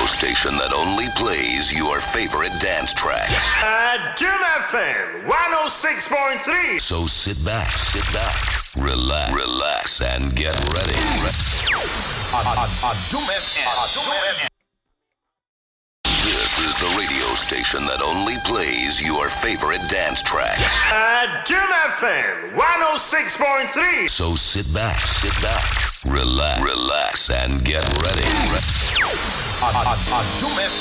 station that only plays your favorite dance tracks. Doom FM 106.3. So sit back, relax, and get ready. Doom FM. This is the radio station that only plays your favorite dance tracks. Doom FM 106.3. So sit back, relax, and get ready. Doom FM.